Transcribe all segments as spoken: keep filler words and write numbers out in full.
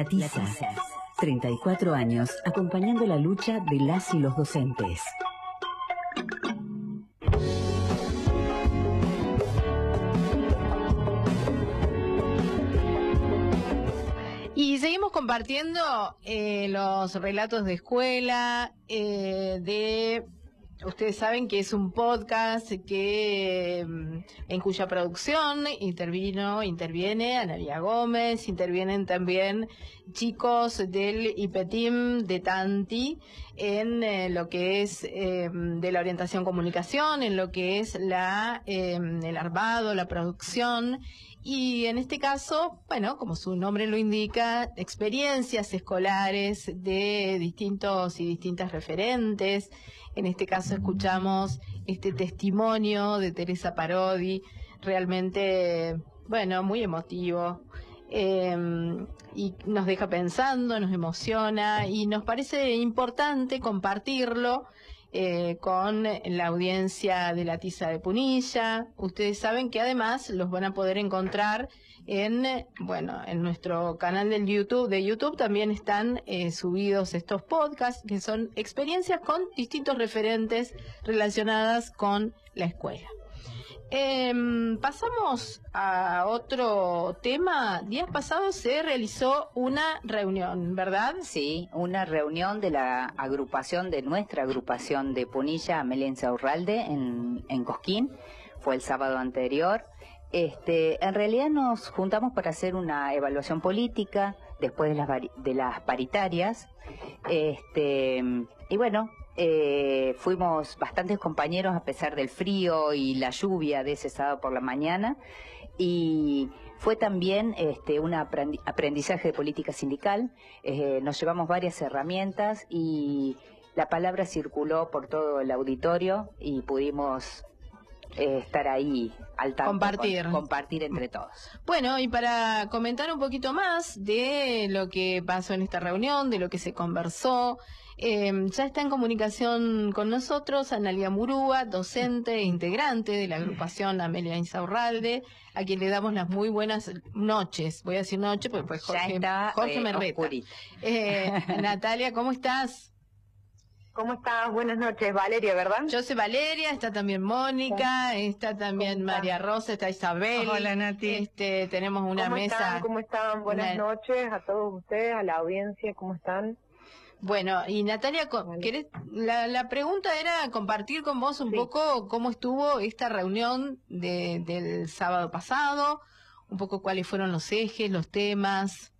Tiza, treinta y cuatro años acompañando la lucha de las y los docentes. Y seguimos compartiendo eh, los relatos de escuela, eh, de... Ustedes saben que es un podcast que en cuya producción intervino, interviene Analia Gómez, intervienen también chicos del IPETIM de Tanti en eh, lo que es eh, de la orientación comunicación, en lo que es la eh, el armado, la producción. Y en este caso, bueno, como su nombre lo indica, experiencias escolares de distintos y distintas referentes. En este caso escuchamos este testimonio de Teresa Parodi, realmente, bueno, muy emotivo. Eh, y nos deja pensando, nos emociona y nos parece importante compartirlo Eh, con la audiencia de la Tiza de Punilla. Ustedes saben que además los van a poder encontrar en, bueno, en nuestro canal del YouTube, de YouTube también están eh, subidos estos podcasts que son experiencias con distintos referentes relacionadas con la escuela. Eh, pasamos a otro tema. Días pasados se realizó una reunión, ¿verdad? Sí, una reunión de la agrupación, de nuestra agrupación de Punilla, Amelia Insaurralde, en, en Cosquín. Fue el sábado anterior. Este, en realidad nos juntamos para hacer una evaluación política después de las, de las paritarias. Este, y bueno, eh, fuimos bastantes compañeros a pesar del frío y la lluvia de ese sábado por la mañana. Y fue también este, un aprendizaje de política sindical. Eh, nos llevamos varias herramientas y la palabra circuló por todo el auditorio y pudimos eh, estar ahí al tanto, compartir. Con, compartir entre todos. Bueno, y para comentar un poquito más de lo que pasó en esta reunión, de lo que se conversó, eh, ya está en comunicación con nosotros Analia Murúa, docente e integrante de la agrupación Amelia Insaurralde, a quien le damos las muy buenas noches. Voy a decir noche porque pues Jorge, está, Jorge eh, me reta. Eh, Natalia, ¿cómo estás? ¿Cómo estás? Buenas noches, Valeria, ¿verdad? Yo soy Valeria, está también Mónica, está también María Rosa, está Isabel. Hola, Nati. Este, tenemos una ¿Cómo mesa. Están? ¿Cómo están? Buenas una... noches a todos ustedes, a la audiencia, ¿cómo están? Bueno, y Natalia, ¿querés? La, la pregunta era compartir con vos un sí. poco cómo estuvo esta reunión de, del sábado pasado, un poco cuáles fueron los ejes, los temas.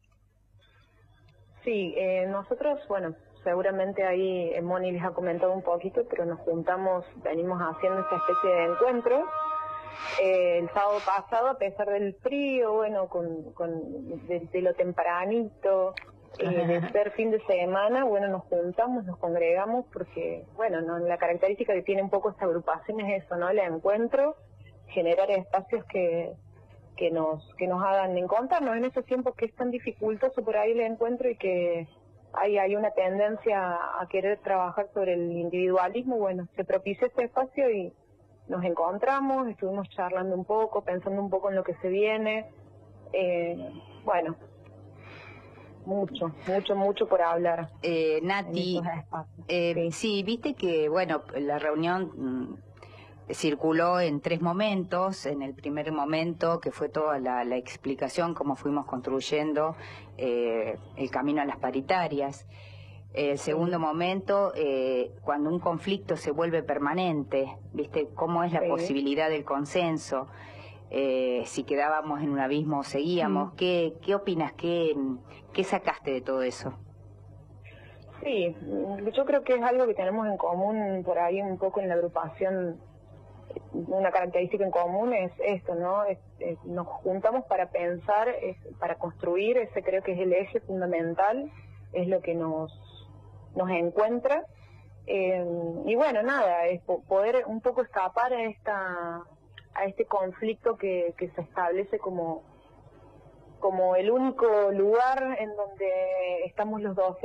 Sí, eh, nosotros, bueno, seguramente ahí eh, Moni les ha comentado un poquito, pero nos juntamos, venimos haciendo esta especie de encuentro. Eh, el sábado pasado, a pesar del frío, bueno, con, con de, de lo tempranito, eh, de ser fin de semana, bueno, nos juntamos, nos congregamos, porque, bueno, no, la característica que tiene un poco esta agrupación es eso, ¿no? El encuentro, generar espacios que que nos que nos hagan encontrarnos en esos tiempos que es tan dificultoso por ahí el encuentro y que hay, hay una tendencia a querer trabajar sobre el individualismo. Bueno, se propició este espacio y nos encontramos, estuvimos charlando un poco, pensando un poco en lo que se viene. Eh, bueno, mucho, mucho, mucho por hablar. Eh, Nati, eh, sí. sí, viste que, bueno, la reunión mmm, circuló en tres momentos. En el primer momento, que fue toda la, la explicación, cómo fuimos construyendo eh, el camino a las paritarias. El segundo sí. momento, eh, cuando un conflicto se vuelve permanente, viste, cómo es la sí. posibilidad del consenso, eh, si quedábamos en un abismo o seguíamos. Mm. ¿Qué, qué opinas? ¿Qué, ¿Qué sacaste de todo eso? Sí, yo creo que es algo que tenemos en común por ahí un poco en la agrupación. Una característica en común es esto, ¿no? Es, es, nos juntamos para pensar, es, para construir, ese creo que es el eje fundamental, es lo que nos, nos encuentra. Eh, y bueno, nada, es poder un poco escapar a esta a este conflicto que, que se establece como, como el único lugar en donde estamos los dos.